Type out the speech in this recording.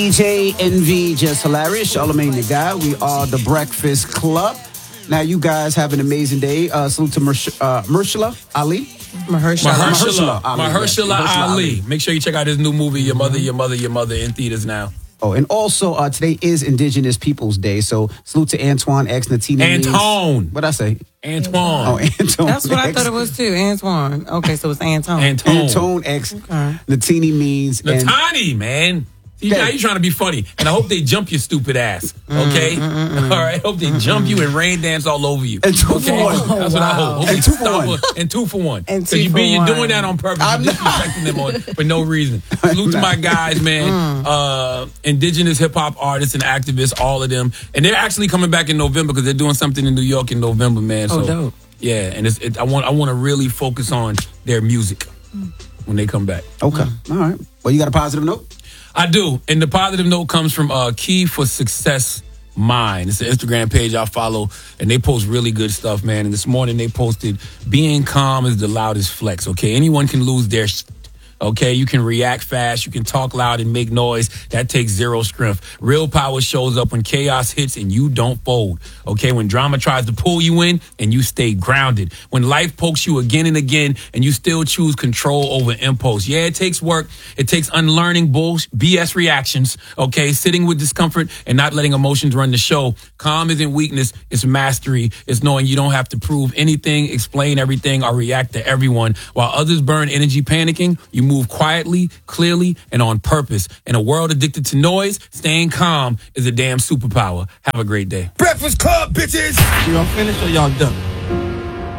DJ Envy, just hilarious. Charlamagne the Guy. We are the Breakfast Club. Now, you guys have an amazing day. Salute to Mahershala Ali. Mahershala Ali. Make sure you check out his new movie, Your Mother, in theaters now. Oh, and also today is Indigenous Peoples Day, so salute to Antoine X Natini. Antone. What'd I say? Antoine. Oh, Antoine. That's what I thought it was too. Antoine. Okay, so it's Antone. Antone X Natini means Natani, man. Now you're trying to be funny, and I hope they jump your stupid ass. Okay, all right. Hope they jump you and rain dance all over you. And 2 for 1. That's what I hope. And 2 for 1. And 2 for 1. And so you're doing that on purpose. You're disrespecting them for no reason. Salute to my guys, man. Indigenous hip hop artists and activists, all of them, and they're actually coming back in November because they're doing something in New York in November, man. So, dope. Yeah, and I want to really focus on their music when they come back. Okay, all right. Well, you got a positive note? I do. And the positive note comes from Key for Success Mind. It's an Instagram page I follow, and they post really good stuff, man. And this morning they posted, being calm is the loudest flex, okay? Anyone can lose their okay? You can react fast. You can talk loud and make noise. That takes zero strength. Real power shows up when chaos hits and you don't fold, okay? When drama tries to pull you in and you stay grounded. When life pokes you again and again and you still choose control over impulse. Yeah, it takes work. It takes unlearning BS reactions, okay? Sitting with discomfort and not letting emotions run the show. Calm isn't weakness. It's mastery. It's knowing you don't have to prove anything, explain everything, or react to everyone. While others burn energy panicking, you move quietly, clearly, and on purpose. In a world addicted to noise, staying calm is a damn superpower. Have a great day. Breakfast Club, bitches! Y'all finished or y'all done?